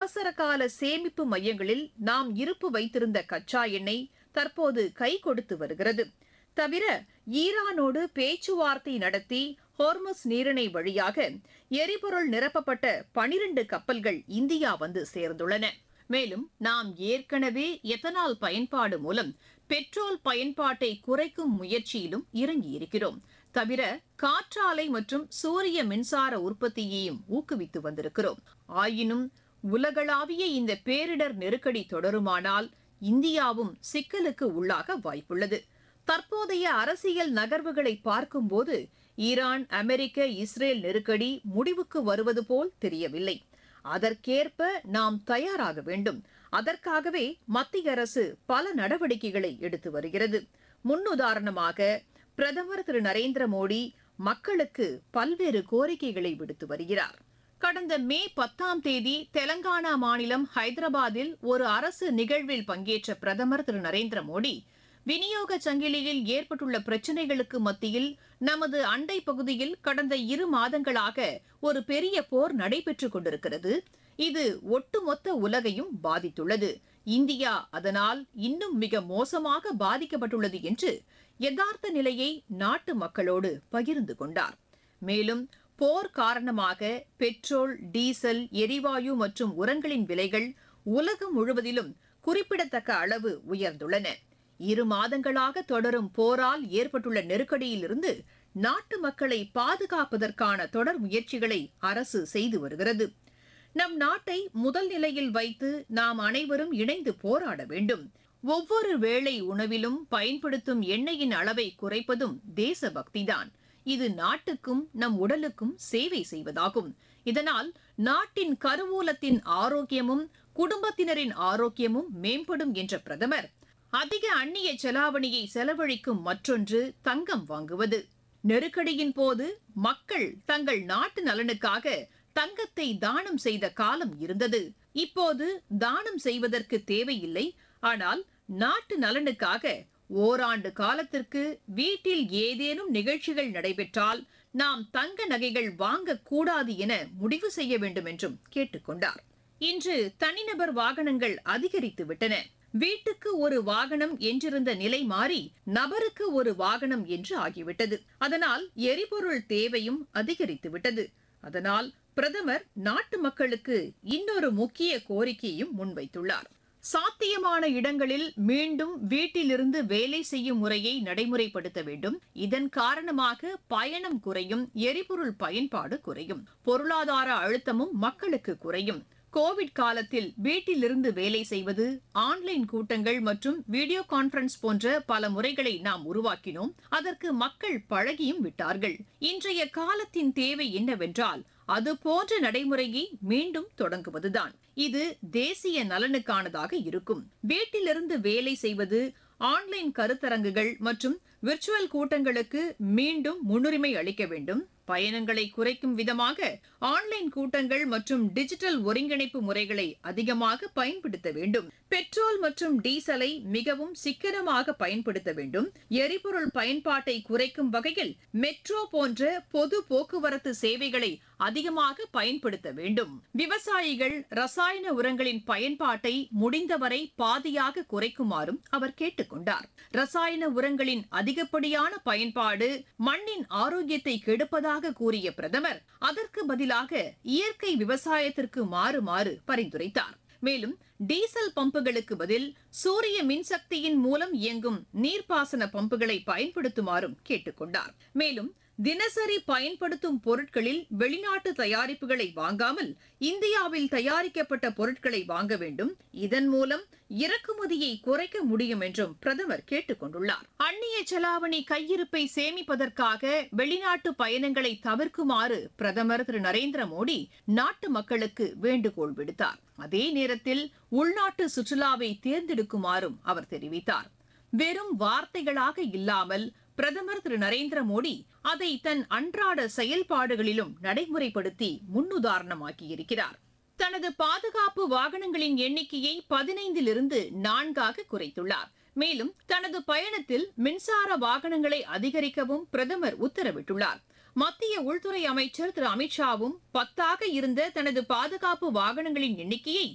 அவசர கால சேமிப்பு மையங்களில் நாம் இருப்பு வைத்திருந்த கச்சா எண்ணெய் தற்போது கை கொடுத்து வருகிறது. தவிர ஈரானோடு பேச்சுவார்த்தை நடத்தி ஹோர்மஸ் நீரிணை வழியாக எரிபொருள் நிரப்பப்பட்ட 12 கப்பல்கள் இந்தியா வந்து சேர்ந்துள்ளன. மேலும் நாம் ஏற்கனவே எத்தனால் பயன்பாடு மூலம் பெட்ரோல் பயன்பாட்டை குறைக்கும் முயற்சியிலும் இறங்கியிருக்கிறோம். தவிர காற்றாலை மற்றும் சூரிய மின்சார உற்பத்தியையும் ஊக்குவித்து வந்திருக்கிறோம். ஆயினும் உலகளாவிய இந்த பேரிடர் நெருக்கடி தொடருமானால் இந்தியாவும் சிக்கலுக்கு உள்ளாக வாய்ப்புள்ளது. தற்போதைய அரசியல் நகர்வுகளை பார்க்கும்போது ஈரான், அமெரிக்க, இஸ்ரேல் நெருக்கடி முடிவுக்கு வருவது போல் தெரியவில்லை. அதற்கேற்ப நாம் தயாராக வேண்டும். அதற்காகவே மத்திய அரசு பல நடவடிக்கைகளை எடுத்து வருகிறது. முன்னுதாரணமாக பிரதமர் திரு நரேந்திர மோடி மக்களுக்கு பல்வேறு கோரிக்கைகளை விடுத்து வருகிறார். கடந்த மே 10ஆம் தேதி தெலங்கானா மாநிலம் ஹைதராபாத்தில் ஒரு அரசு நிகழ்வில் பங்கேற்ற பிரதமர் திரு நரேந்திர மோடி விநியோக சங்கிலியில் ஏற்பட்டுள்ள பிரச்சினைகளுக்கு மத்தியில் நமது அண்டை பகுதியில் கடந்த 2 மாதங்களாக ஒரு பெரிய போர் நடைபெற்றுக் கொண்டிருக்கிறது. இது ஒட்டுமொத்த உலகையும் பாதித்துள்ளது. இந்தியா அதனால் இன்னும் மிக மோசமாக பாதிக்கப்பட்டுள்ளது என்று யதார்த்த நிலையை நாட்டு மக்களோடு பகிர்ந்து கொண்டார். மேலும் போர் காரணமாக பெட்ரோல், டீசல், எரிவாயு மற்றும் உரங்களின் விலைகள் உலகம் முழுவதிலும் குறிப்பிடத்தக்க அளவு உயர்ந்துள்ளன. 2 மாதங்களாக தொடரும் போரால் ஏற்பட்டுள்ள நெருக்கடியிலிருந்து நாட்டு மக்களை பாதுகாப்பதற்கான தொடர் முயற்சிகளை அரசு செய்து வருகிறது. நம் நாட்டை முதல் நிலையில் வைத்து நாம் அனைவரும் இணைந்து போராட வேண்டும். ஒவ்வொரு வேளை உணவிலும் பயன்படுத்தும் எண்ணெயின் அளவை குறைப்பதும் தேசபக்திதான். இது நாட்டுக்கும் நம் உடலுக்கும் சேவை செய்வதாகும். இதனால் நாட்டின் கருவூலத்தின் ஆரோக்கியமும் குடும்பத்தினரின் ஆரோக்கியமும் மேம்படும் என்ற பிரதமர், அதிக அந்நிய செலாவணியை செலவழிக்கும் மற்றொன்று தங்கம் வாங்குவது. நெருக்கடியின் போது மக்கள் தங்கள் நாட்டு நலனுக்காக தங்கத்தை தானம் செய்த காலம் இருந்தது. இப்போது தானம் செய்வதற்கு தேவையில்லை. ஆனால் நாட்டு நலனுக்காக ஓராண்டு காலத்திற்கு வீட்டில் ஏதேனும் நிகழ்ச்சிகள் நடைபெற்றால் நாம் தங்க நகைகள் வாங்கக்கூடாது என முடிவு செய்ய வேண்டும் என்றும் கேட்டுக்கொண்டார். இன்று தனிநபர் வாகனங்கள் அதிகரித்து விட்டன. வீட்டுக்கு ஒரு வாகனம் என்றிருந்த நிலை மாறி நபருக்கு ஒரு வாகனம் என்று ஆகிவிட்டது. அதனால் எரிபொருள் தேவையும் அதிகரித்து விட்டது. அதனால் பிரதமர் நாட்டு மக்களுக்கு இன்னொரு முக்கிய கோரிக்கையும் முன்வைத்துள்ளார். சாத்தியமான இடங்களில் மீண்டும் வீட்டிலிருந்து வேலை செய்யும் முறையை நடைமுறைப்படுத்த வேண்டும். இதன் காரணமாக பயணம் குறையும், எரிபொருள் பயன்பாடு குறையும், பொருளாதார அழுத்தமும் மக்களுக்கு குறையும். கோவிட் காலத்தில் வீட்டிலிருந்து வேலை செய்வது, ஆன்லைன் கூட்டங்கள் மற்றும் வீடியோ கான்பரன்ஸ் போன்ற பல முறைகளை நாம் உருவாக்கினோம். அதற்கு மக்கள் பழகியும் விட்டார்கள். இன்றைய காலத்தின் தேவை என்னவென்றால் அது போன்ற நடைமுறையை மீண்டும் தொடங்குவதுதான். இது தேசிய நலனுக்கானதாக இருக்கும். வீட்டிலிருந்து வேலை செய்வது, ஆன்லைன் கருத்தரங்குகள் மற்றும் விர்ச்சுவல் கூட்டங்களுக்கு மீண்டும் முன்னுரிமை அளிக்க வேண்டும். பயணங்களை குறைக்கும் விதமாக ஆன்லைன் கூட்டங்கள் மற்றும் டிஜிட்டல் ஒருங்கிணைப்பு முறைகளை அதிகமாக பயன்படுத்த வேண்டும். பெட்ரோல் மற்றும் டீசலை மிகவும் சிக்கனமாக பயன்படுத்த வேண்டும். எரிபொருள் பயன்பாட்டை குறைக்கும் வகையில் மெட்ரோ போன்ற பொது போக்குவரத்து சேவைகளை அதிகமாக பயன்படுத்த வேண்டும். விவசாயிகள் ரசாயன உரங்களின் பயன்பாட்டை முடிந்தவரை பாதியாக குறைக்குமாறும் அவர் கேட்டுக்கொண்டார். ரசாயன உரங்களின் அதிகப்படியான பயன்பாடு மண்ணின் ஆரோக்கியத்தை கெடுப்பதாக கூறிய பிரதமர் அதற்கு பதிலாக இயற்கை விவசாயத்திற்கு மாறுமாறு பரிந்துரைத்தார். மேலும் டீசல் பம்புகளுக்கு பதில் சூரிய மின்சக்தியின் மூலம் இயங்கும் நீர்ப்பாசன பம்புகளை பயன்படுத்துமாறும் கேட்டுக்கொண்டார். மேலும் தினசரி பயன்படுத்தும் பொருட்களில் வெளிநாட்டு தயாரிப்புகளை வாங்காமல் இந்தியாவில் தயாரிக்கப்பட்ட பொருட்களை வாங்க வேண்டும். இதன் மூலம் இறக்குமதியை குறைக்க முடியும் என்றும் பிரதமர் கேட்டுக் கொண்டுள்ளார். அந்நிய செலாவணி கையிருப்பை சேமிப்பதற்காக வெளிநாட்டு பயணங்களை தவிர்க்குமாறு பிரதமர் திரு நரேந்திர மோடி நாட்டு மக்களுக்கு வேண்டுகோள் விடுத்தார். அதே நேரத்தில் உள்நாட்டு சுற்றுலாவை தேர்ந்தெடுக்குமாறும் அவர் தெரிவித்தார். வெறும் வார்த்தைகளாக இல்லாமல் பிரதமர் திரு நரேந்திர மோடி அதை தன் அன்றாட செயல்பாடுகளிலும் நடைமுறைப்படுத்தி முன்னுதாரணமாக்கியிருக்கிறார். தனது பாதுகாப்பு வாகனங்களின் எண்ணிக்கையை 15 4 குறைத்துள்ளார். மேலும் தனது பயணத்தில் மின்சார வாகனங்களை அதிகரிக்கவும் பிரதமர் உத்தரவிட்டுள்ளார். மத்திய உள்துறை அமைச்சர் திரு அமித்ஷாவும் 10 இருந்த தனது பாதுகாப்பு வாகனங்களின் எண்ணிக்கையை